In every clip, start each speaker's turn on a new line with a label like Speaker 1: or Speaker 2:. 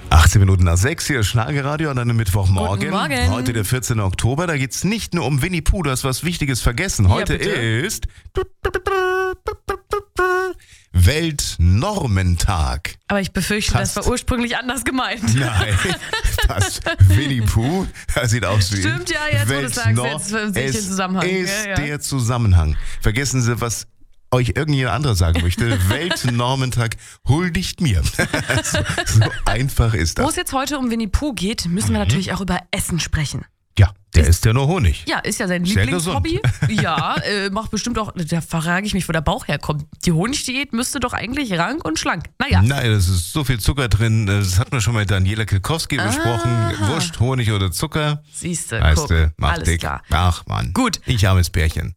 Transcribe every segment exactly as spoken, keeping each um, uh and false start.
Speaker 1: achtzehn Minuten nach sechs, hier ist Schlagerradio an einem Mittwochmorgen.
Speaker 2: Guten Morgen.
Speaker 1: Heute der vierzehnten Oktober, da geht es nicht nur um Winnie Pooh, du hast was Wichtiges vergessen. Heute
Speaker 2: bitte.
Speaker 1: ist Weltnormentag.
Speaker 2: Aber ich befürchte,
Speaker 1: Passt.
Speaker 2: das war ursprünglich anders gemeint.
Speaker 1: Nein, das Winnie Pooh, das sieht aus wie
Speaker 2: Stimmt, ja, jetzt, wo du es sagst,
Speaker 1: Weltnor-
Speaker 2: jetzt sehe ich den
Speaker 1: Es
Speaker 2: Zusammenhang.
Speaker 1: ist
Speaker 2: Ja, ja.
Speaker 1: der Zusammenhang. Vergessen Sie, was euch irgendjemand anderer sagen möchte. Weltnormentag huldigt mir. so, so einfach ist
Speaker 2: Wo
Speaker 1: das.
Speaker 2: es jetzt heute um Winnie Pooh geht, müssen wir natürlich auch über Essen sprechen.
Speaker 1: Ja, der isst ja nur Honig.
Speaker 2: Ja, ist ja sein
Speaker 1: Sehr
Speaker 2: Lieblingshobby. Ja, äh, macht bestimmt auch, da frage ich mich, wo der Bauch herkommt. Die Honigdiät müsste doch eigentlich rank und schlank. Naja.
Speaker 1: Nein, das ist so viel Zucker drin. Das hat man schon mal mit Daniela Kilkowski besprochen. Wurst, Honig oder Zucker.
Speaker 2: Siehste,
Speaker 1: Weißt
Speaker 2: guck,
Speaker 1: du, mach
Speaker 2: alles
Speaker 1: dick.
Speaker 2: klar.
Speaker 1: Ach Mann.
Speaker 2: Gut.
Speaker 1: Ich armes Bärchen.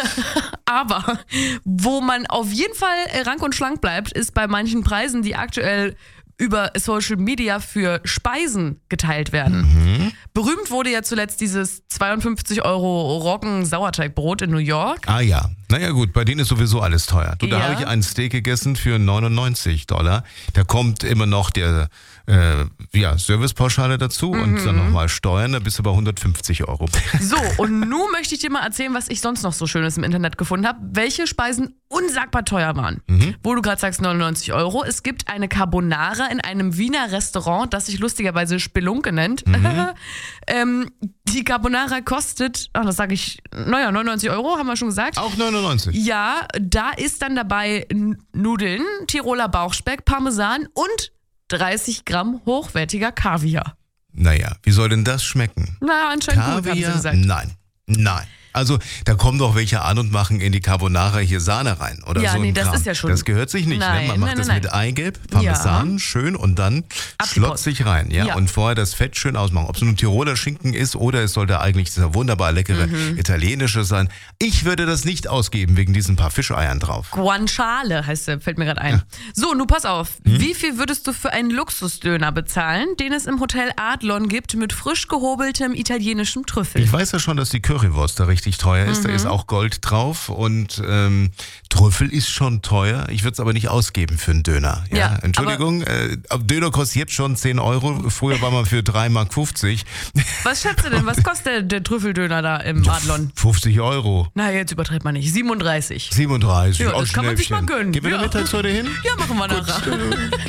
Speaker 2: Aber wo man auf jeden Fall äh, rank und schlank bleibt, ist bei manchen Preisen, die aktuell über Social Media für Speisen geteilt werden.
Speaker 1: Mhm.
Speaker 2: Berühmt wurde ja zuletzt dieses zweiundfünfzig Euro Roggen-Sauerteigbrot in New York.
Speaker 1: Ah ja, naja gut, bei denen ist sowieso alles teuer. Du, da
Speaker 2: Ja.
Speaker 1: habe ich ein Steak gegessen für neunundneunzig Dollar. Da kommt immer noch der äh, ja, Servicepauschale dazu
Speaker 2: Mhm.
Speaker 1: und dann nochmal Steuern, da bist du bei hundertfünfzig Euro.
Speaker 2: So, und nun möchte ich dir mal erzählen, was ich sonst noch so Schönes im Internet gefunden habe. Welche Speisen unsagbar teuer waren.
Speaker 1: Mhm.
Speaker 2: Wo du gerade sagst neunundneunzig Euro. Es gibt eine Carbonara in einem Wiener Restaurant, das sich lustigerweise Spelunke nennt.
Speaker 1: Mhm.
Speaker 2: ähm, die Carbonara kostet, ach, das sage ich, naja, neunundneunzig Euro, haben wir schon gesagt.
Speaker 1: Auch neunundneunzig.
Speaker 2: Ja, da ist dann dabei N- Nudeln, Tiroler Bauchspeck, Parmesan und dreißig Gramm hochwertiger Kaviar.
Speaker 1: Naja, wie soll denn das schmecken?
Speaker 2: Na, anscheinend gut, haben sie
Speaker 1: Kaviar?
Speaker 2: gesagt.
Speaker 1: Nein, nein. Also da kommen doch welche an und machen in die Carbonara hier Sahne rein oder
Speaker 2: Ja,
Speaker 1: so ein
Speaker 2: nee, das
Speaker 1: Kram.
Speaker 2: ist ja schon-
Speaker 1: Das gehört sich nicht.
Speaker 2: Nein,
Speaker 1: ne? Man macht
Speaker 2: nein,
Speaker 1: das
Speaker 2: nein,
Speaker 1: mit Eigelb, Parmesan, schön und dann
Speaker 2: Ab die
Speaker 1: schlotzig rein. Ja?
Speaker 2: Ja.
Speaker 1: Und vorher das Fett schön ausmachen. Ob es nun Tiroler Schinken ist oder es sollte eigentlich dieser wunderbar leckere
Speaker 2: Mhm.
Speaker 1: italienische sein. Ich würde das nicht ausgeben wegen diesen paar Fischeiern drauf.
Speaker 2: Guanciale heißt der, fällt mir gerade ein. So, nun pass auf.
Speaker 1: Hm?
Speaker 2: Wie viel würdest du für einen Luxusdöner bezahlen, den es im Hotel Adlon gibt mit frisch gehobeltem italienischem Trüffel?
Speaker 1: Ich weiß ja schon, dass die Currywurst da richtig teuer ist. Da
Speaker 2: Mhm.
Speaker 1: ist auch Gold drauf und ähm, Trüffel ist schon teuer. Ich würde es aber nicht ausgeben für einen Döner. Ja,
Speaker 2: Ja,
Speaker 1: Entschuldigung, äh, Döner kostet jetzt schon zehn Euro. Früher war man für drei Mark fünfzig.
Speaker 2: Was schätzt du denn? Was kostet der, der Trüffeldöner da im Adlon?
Speaker 1: fünfzig Euro.
Speaker 2: Na, jetzt übertreibt man nicht. siebenunddreißig.
Speaker 1: siebenunddreißig.
Speaker 2: Ja,
Speaker 1: oh,
Speaker 2: das kann man sich
Speaker 1: Schnäppchen.
Speaker 2: mal gönnen.
Speaker 1: Gehen wir
Speaker 2: Ja.
Speaker 1: da mittags heute hin?
Speaker 2: Ja, machen wir nachher.